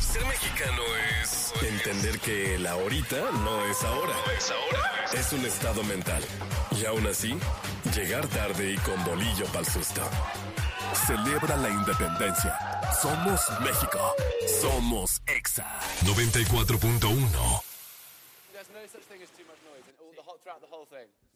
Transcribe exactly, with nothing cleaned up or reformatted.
Ser mexicano es entender que el ahorita no es ahora. No es ahora. Es un estado mental. Y aún así, llegar tarde y con bolillo pa'l susto. Celebra la independencia. Somos México. Somos Exa. noventa y cuatro punto uno. There's no such thing as too much noise and all the whole, throughout the whole thing.